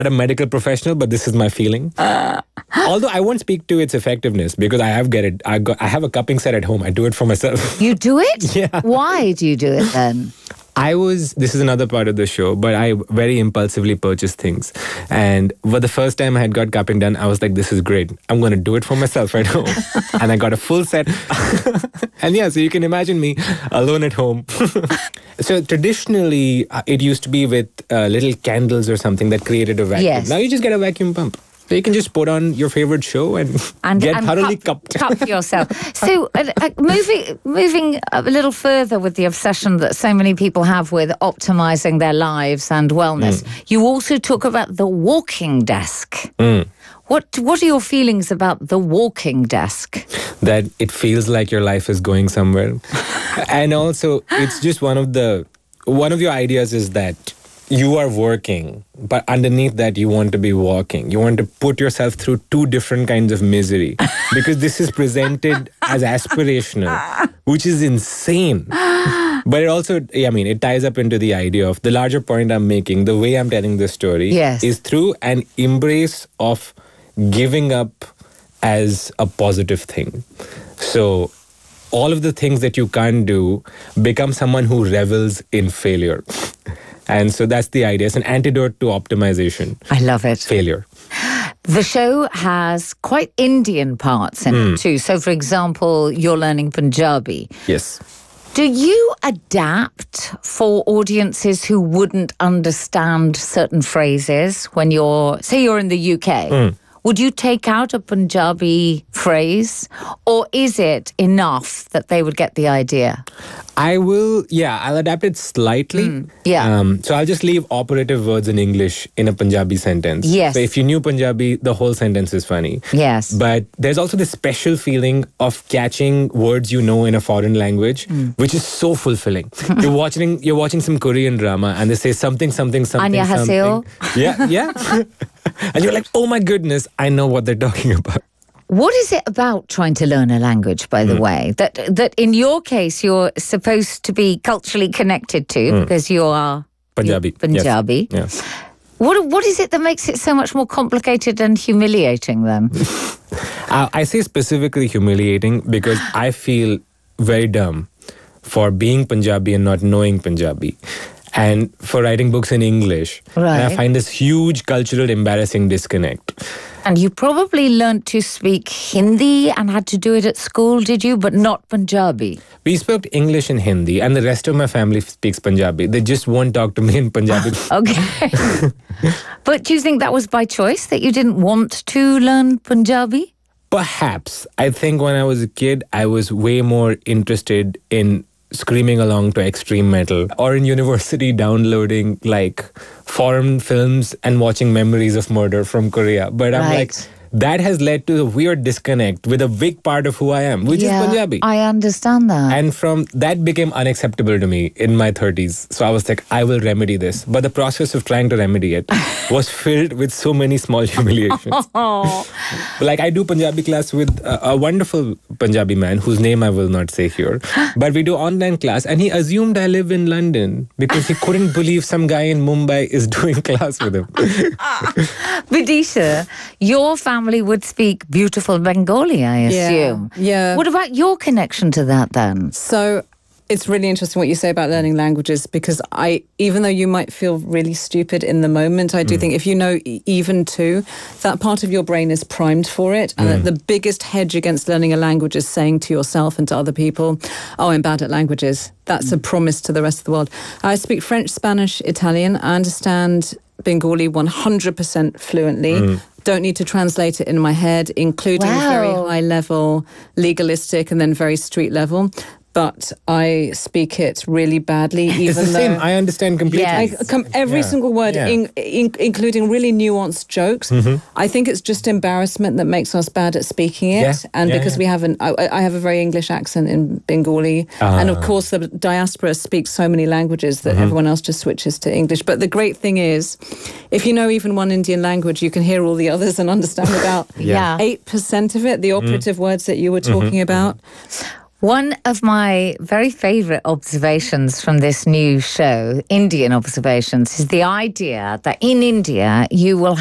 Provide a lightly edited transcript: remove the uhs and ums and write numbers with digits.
a medical professional, but this is my feeling. Although I won't speak to its effectiveness because I have a cupping set at home. I do it for myself. You do it? Yeah. Why do you do it then? This is another part of the show, but I very impulsively purchase things. And for the first time I had got cupping done, I was like, this is great. I'm going to do it for myself right home. And I got a full set. And yeah, so you can imagine me alone at home. So traditionally, it used to be with little candles or something that created a vacuum. Yes. Now you just get a vacuum pump. So you can just put on your favorite show and get thoroughly cupped. Cup yourself. So moving a little further with the obsession that so many people have with optimizing their lives and wellness, you also talk about the walking desk. What are your feelings about the walking desk? That it feels like your life is going somewhere. And also, it's just one of your ideas is that you are working, but underneath that you want to be walking. You want to put yourself through two different kinds of misery because this is presented as aspirational, which is insane. But it also, it ties up into the idea of the larger point I'm making, the way I'm telling this story is through an embrace of giving up as a positive thing. So all of the things that you can't do, become someone who revels in failure. And so that's the idea. It's an antidote to optimization. I love it. Failure. The show has quite Indian parts in it too. So, for example, you're learning Punjabi. Yes. Do you adapt for audiences who wouldn't understand certain phrases when you're in the UK? Would you take out a Punjabi phrase, or is it enough that they would get the idea? I'll adapt it slightly. So I'll just leave operative words in English in a Punjabi sentence. Yes. So if you knew Punjabi, the whole sentence is funny. Yes. But there's also this special feeling of catching words you know in a foreign language, which is so fulfilling. You're watching some Korean drama and they say something. 안녕하세요. Yeah. And you're like, oh my goodness, I know what they're talking about. What is it about trying to learn a language, by the way, that in your case you're supposed to be culturally connected to because you are Punjabi. Yes. What is it that makes it so much more complicated and humiliating then? I say specifically humiliating because I feel very dumb for being Punjabi and not knowing Punjabi. And for writing books in English. Right. And I find this huge cultural embarrassing disconnect. And you probably learnt to speak Hindi and had to do it at school, did you? But not Punjabi. We spoke English and Hindi, and the rest of my family speaks Punjabi. They just won't talk to me in Punjabi. Okay. But do you think that was by choice, that you didn't want to learn Punjabi? Perhaps. I think when I was a kid, I was way more interested in screaming along to extreme metal, or in university downloading like foreign films and watching Memories of Murder from Korea. But I'm like, that has led to a weird disconnect with a big part of who I am, which is Punjabi. I understand that. And from that became unacceptable to me in my 30s. So I was like, I will remedy this. But the process of trying to remedy it was filled with so many small humiliations. Like I do Punjabi class with a wonderful Punjabi man whose name I will not say here. But we do online class and he assumed I live in London because he couldn't believe some guy in Mumbai is doing class with him. Vidisha, your family would speak beautiful Bengali, I assume. Yeah. What about your connection to that then? So it's really interesting what you say about learning languages, because even though you might feel really stupid in the moment, I do think if you know even two, that part of your brain is primed for it. And that the biggest hedge against learning a language is saying to yourself and to other people, oh, I'm bad at languages. That's a promise to the rest of the world. I speak French, Spanish, Italian. I understand Bengali 100% fluently. Don't need to translate it in my head, including very high level, legalistic, and then very street level. But I speak it really badly, even it's the same. I understand completely. Every single word, including really nuanced jokes. I think it's just embarrassment that makes us bad at speaking it. Because we have I have a very English accent in Bengali. And of course, the diaspora speaks so many languages that everyone else just switches to English. But the great thing is, if you know even one Indian language, you can hear all the others and understand about 8% of it, the operative words that you were talking about. One of my very favorite observations from this new show, Indian Observations, is the idea that in India you will